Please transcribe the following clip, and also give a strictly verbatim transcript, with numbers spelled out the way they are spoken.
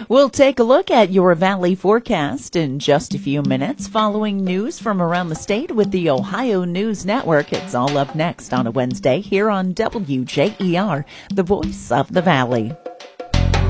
We'll take a look at your Valley forecast in just a few minutes, following news from around the state with the Ohio News Network. It's all up next on a Wednesday here on W J E R, the voice of the Valley.